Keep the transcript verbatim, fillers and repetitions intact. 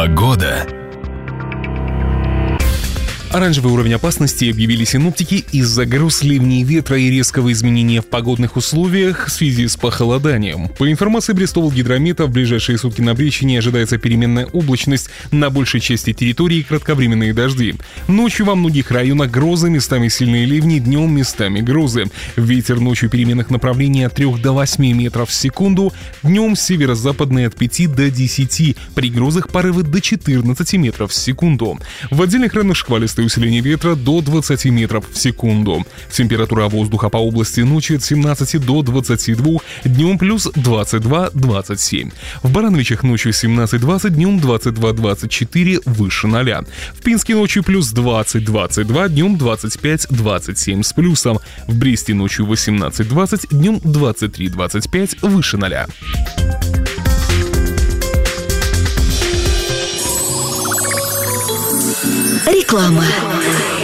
Погода. Оранжевый уровень опасности объявили синоптики из-за гроз, ливней, ветра и резкого изменения в погодных условиях в связи с похолоданием. По информации Брестового-Гидромета, в ближайшие сутки на Брещине ожидается переменная облачность, на большей части территории кратковременные дожди. Ночью во многих районах грозы, местами сильные ливни, днем местами грозы. Ветер ночью переменных направлений от трёх до восьми метров в секунду, днем северо-западный от пяти до десяти, при грозах порывы до четырнадцати метров в секунду. В отдельных районах шквалистые усиление ветра до двадцати метров в секунду. Температура воздуха по области ночью от семнадцати до двадцати двух, днем плюс двадцать два - двадцать семь. В Барановичах ночью семнадцать - двадцать, днем двадцать два - двадцать четыре, выше ноля. В Пинске ночью плюс двадцать - двадцать два, днем двадцать пять - двадцать семь с плюсом. В Бресте ночью восемнадцать - двадцать, днем двадцать три - двадцать пять, выше ноля. Реклама.